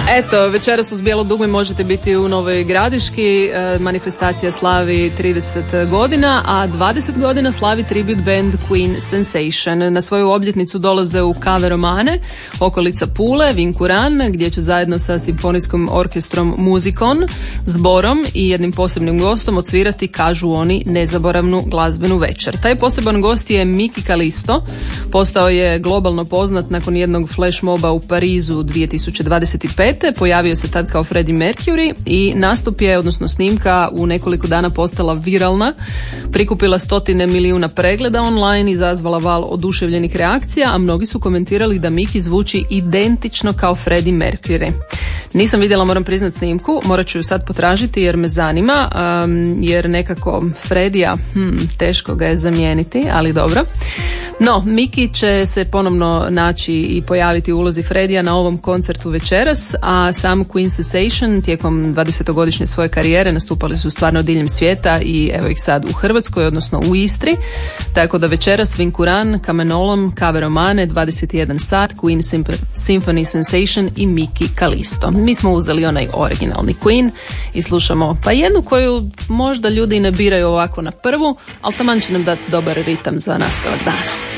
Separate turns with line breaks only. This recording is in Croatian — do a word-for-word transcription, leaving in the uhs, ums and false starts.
Eto, večeras uz Bijelo dugme možete biti u Novoj Gradiški. E, manifestacija slavi trideset godina, a dvadeset godina slavi tribute band Queen Sensation. Na svoju obljetnicu dolaze u Cave Romane, okolica Pule, Vinkuran, gdje će zajedno sa simfonijskom orkestrom Muzikon, zborom i jednim posebnim gostom odsvirati, kažu oni, nezaboravnu glazbenu večer. Taj poseban gost je Miki Kalisto. Postao je globalno poznat nakon jednog flash moba u Parizu dvije tisuće dvadeset pete. Pojavio se tad kao Freddie Mercury i nastup je, odnosno snimka, u nekoliko dana postala viralna, prikupila stotine milijuna pregleda online, izazvala val oduševljenih reakcija, a mnogi su komentirali da Miki zvuči identično kao Freddie Mercury. Nisam vidjela, moram priznat, snimku, morat ću ju sad potražiti jer me zanima, um, jer nekako Freddija, hmm, teško ga je zamijeniti, ali dobro. No, Miki će se ponovno naći i pojaviti u ulozi Freddija na ovom koncertu večeras, a sam Queen Sensation tijekom dvadesetogodišnje svoje karijere nastupali su stvarno diljem svijeta i evo ih sad u Hrvatskoj, odnosno u Istri. Tako da večeras Vinkuran, Kamenolom, Cave Romane, dvadeset jedan sat, Queen Symphony Sensation i Miki Kalisto. Mi smo uzeli onaj originalni Queen i slušamo pa jednu koju možda ljudi ne biraju ovako na prvu, ali taman će nam dati dobar ritam za nastavak dana.